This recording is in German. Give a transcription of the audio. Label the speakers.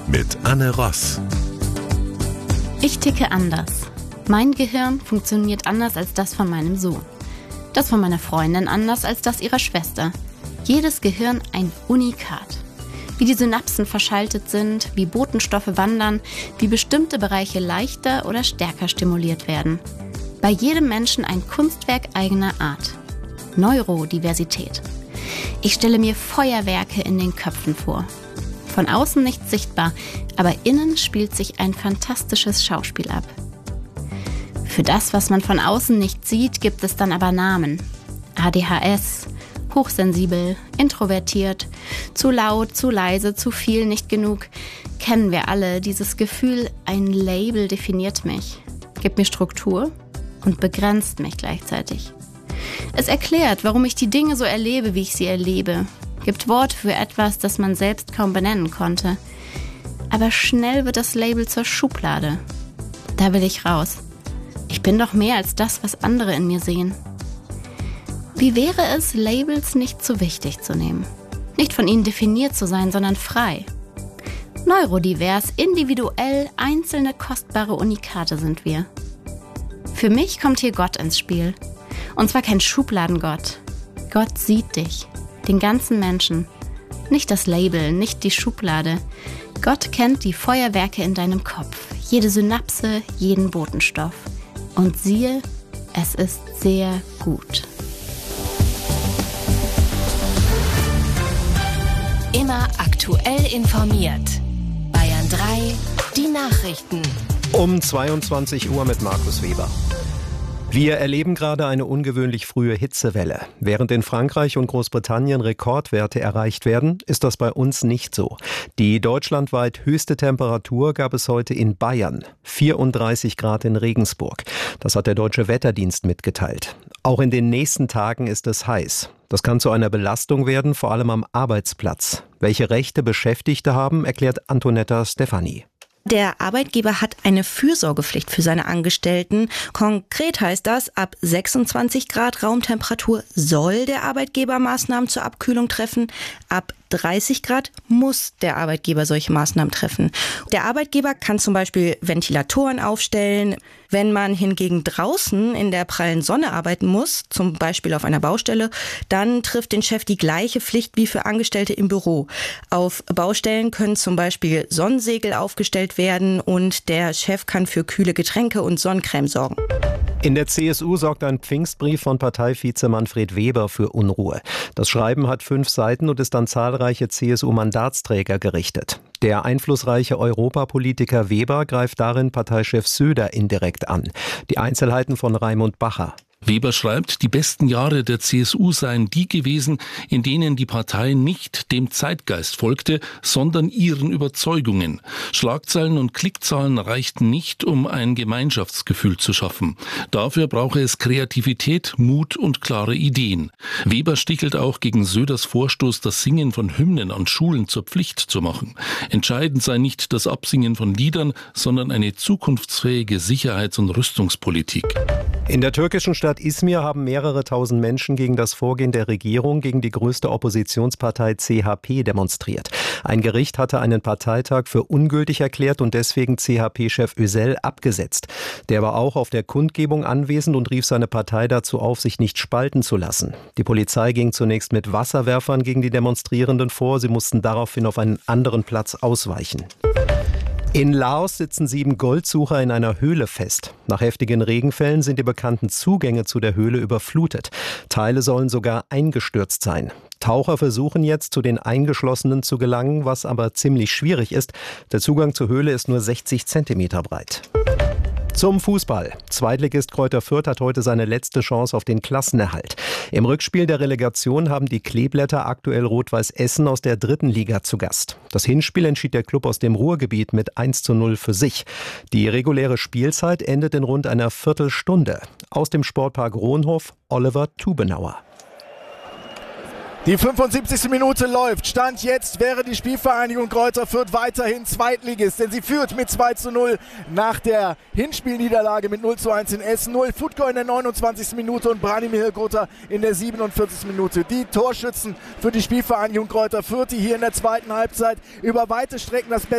Speaker 1: mit Anne Ross.
Speaker 2: Ich ticke anders. Mein Gehirn funktioniert anders als das von meinem Sohn. Das von meiner Freundin anders als das ihrer Schwester. Jedes Gehirn ein Unikat. Wie die Synapsen verschaltet sind, wie Botenstoffe wandern, wie bestimmte Bereiche leichter oder stärker stimuliert werden. Bei jedem Menschen ein Kunstwerk eigener Art. Neurodiversität. Ich stelle mir Feuerwerke in den Köpfen vor. Von außen nicht sichtbar, aber innen spielt sich ein fantastisches Schauspiel ab. Für das, was man von außen nicht sieht, gibt es dann aber Namen. ADHS, hochsensibel, introvertiert, zu laut, zu leise, zu viel, nicht genug. Kennen wir alle dieses Gefühl, ein Label definiert mich, gibt mir Struktur und begrenzt mich gleichzeitig. Es erklärt, warum ich die Dinge so erlebe, wie ich sie erlebe. Gibt Worte für etwas, das man selbst kaum benennen konnte. Aber schnell wird das Label zur Schublade. Da will ich raus. Ich bin doch mehr als das, was andere in mir sehen. Wie wäre es, Labels nicht zu wichtig zu nehmen? Nicht von ihnen definiert zu sein, sondern frei. Neurodivers, individuell, einzelne kostbare Unikate sind wir. Für mich kommt hier Gott ins Spiel. Und zwar kein Schubladengott. Gott sieht dich, den ganzen Menschen. Nicht das Label, nicht die Schublade. Gott kennt die Feuerwerke in deinem Kopf, jede Synapse, jeden Botenstoff. Und siehe, es ist sehr gut.
Speaker 3: Immer aktuell informiert. Bayern 3, die Nachrichten.
Speaker 4: Um 22 Uhr mit Markus Weber. Wir erleben gerade eine ungewöhnlich frühe Hitzewelle. Während in Frankreich und Großbritannien Rekordwerte erreicht werden, ist das bei uns nicht so. Die deutschlandweit höchste Temperatur gab es heute in Bayern. 34 Grad in Regensburg. Das hat der Deutsche Wetterdienst mitgeteilt. Auch in den nächsten Tagen ist es heiß. Das kann zu einer Belastung werden, vor allem am Arbeitsplatz. Welche Rechte Beschäftigte haben, erklärt Antonetta Stefani.
Speaker 5: Der Arbeitgeber hat eine Fürsorgepflicht für seine Angestellten. Konkret heißt das, ab 26 Grad Raumtemperatur soll der Arbeitgeber Maßnahmen zur Abkühlung treffen. Ab 30 Grad muss der Arbeitgeber solche Maßnahmen treffen. Der Arbeitgeber kann zum Beispiel Ventilatoren aufstellen. Wenn man hingegen draußen in der prallen Sonne arbeiten muss, zum Beispiel auf einer Baustelle, dann trifft den Chef die gleiche Pflicht wie für Angestellte im Büro. Auf Baustellen können zum Beispiel Sonnensegel aufgestellt werden und der Chef kann für kühle Getränke und Sonnencreme sorgen.
Speaker 4: In der CSU sorgt ein Pfingstbrief von Parteivize Manfred Weber für Unruhe. Das Schreiben hat 5 Seiten und ist an zahlreiche CSU-Mandatsträger gerichtet. Der einflussreiche Europapolitiker Weber greift darin Parteichef Söder indirekt an. Die Einzelheiten von Raimund Bacher.
Speaker 6: Weber schreibt, die besten Jahre der CSU seien die gewesen, in denen die Partei nicht dem Zeitgeist folgte, sondern ihren Überzeugungen. Schlagzeilen und Klickzahlen reichten nicht, um ein Gemeinschaftsgefühl zu schaffen. Dafür brauche es Kreativität, Mut und klare Ideen. Weber stichelt auch gegen Söders Vorstoß, das Singen von Hymnen an Schulen zur Pflicht zu machen. Entscheidend sei nicht das Absingen von Liedern, sondern eine zukunftsfähige Sicherheits- und Rüstungspolitik.
Speaker 4: In der türkischen Stadt Izmir haben mehrere tausend Menschen gegen das Vorgehen der Regierung gegen die größte Oppositionspartei CHP demonstriert. Ein Gericht hatte einen Parteitag für ungültig erklärt und deswegen CHP-Chef Özel abgesetzt. Der war auch auf der Kundgebung anwesend und rief seine Partei dazu auf, sich nicht spalten zu lassen. Die Polizei ging zunächst mit Wasserwerfern gegen die Demonstrierenden vor. Sie mussten daraufhin auf einen anderen Platz ausweichen. In Laos sitzen 7 Goldsucher in einer Höhle fest. Nach heftigen Regenfällen sind die bekannten Zugänge zu der Höhle überflutet. Teile sollen sogar eingestürzt sein. Taucher versuchen jetzt, zu den Eingeschlossenen zu gelangen, was aber ziemlich schwierig ist. Der Zugang zur Höhle ist nur 60 Zentimeter breit. Zum Fußball. Zweitligist Greuther Fürth hat heute seine letzte Chance auf den Klassenerhalt. Im Rückspiel der Relegation haben die Kleeblätter aktuell Rot-Weiß Essen aus der 3. Liga zu Gast. Das Hinspiel entschied der Klub aus dem Ruhrgebiet mit 1:0 für sich. Die reguläre Spielzeit endet in rund einer Viertelstunde. Aus dem Sportpark Rohnhof, Oliver Tubenauer.
Speaker 7: Die 75. Minute läuft. Stand jetzt wäre die Spielvereinigung Greuther Fürth weiterhin Zweitligist, denn sie führt mit 2:0 nach der Hinspielniederlage mit 0:1 in Essen. 0 Futko in der 29. Minute und Branimir Hrgota in der 47. Minute. Die Torschützen für die Spielvereinigung Greuther Fürth, die hier in der zweiten Halbzeit über weite Strecken das